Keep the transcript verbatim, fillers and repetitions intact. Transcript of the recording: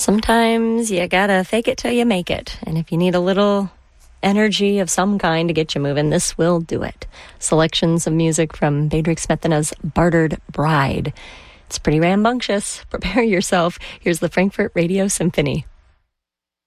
Sometimes you gotta fake it till you make it. And if you need a little energy of some kind to get you moving, this will do it. Selections of music from Bedřich Smetana's Bartered Bride. It's pretty rambunctious. Prepare yourself. Here's the Frankfurt Radio Symphony.